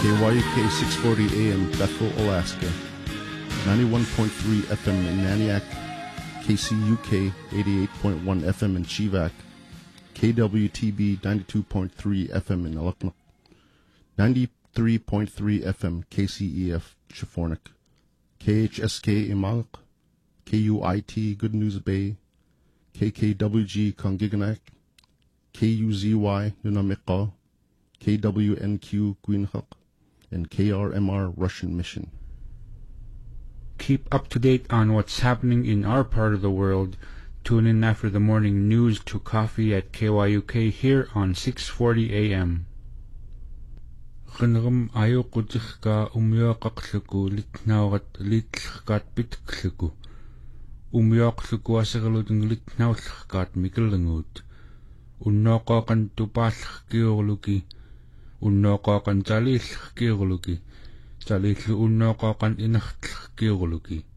KYUK 640 AM, Bethel, Alaska. 91.3 FM in Naniak. KCUK 88.1 FM in Chivak. KWTB 92.3 FM in Alaknuk. 93.3 FM KCEF Chafornik. KHSK Imalk. KUIT Good News Bay. KKWG Kongiganak. KUZY Nunamiko. KWNQ Queenhuk. And KRMR Russian Mission. Keep up to date on what's happening in our part of the world. Tune in after the morning news to coffee at KYUK here on 640 AM. Qinqam ayuqutiqqa umyoqaqluku litnaugat litlqat pitkluku. Umyoqluku asaqalutin litnaullqat mikelngut. Unnoqaqan tupallqiurluki. Unnoqaqan talillqiurluki. Talillu unnoqaqan inartlqiurluki.